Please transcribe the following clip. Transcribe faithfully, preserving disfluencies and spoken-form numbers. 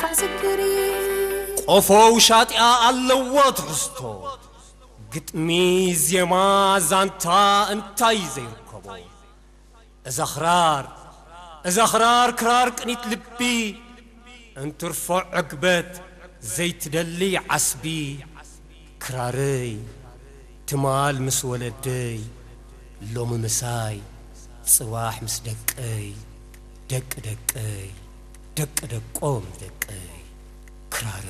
قفو شاطئة اللوات رستو قطمي زيما زانتا انتاي زيركبو ازخرار ازخرار كرار كنيت لبي انت رفع عقبت زيت دلي عسبي كراري تمال مس ولدي لوم مساي صواح مس دقي دق دقي دق دقوم دقي كراري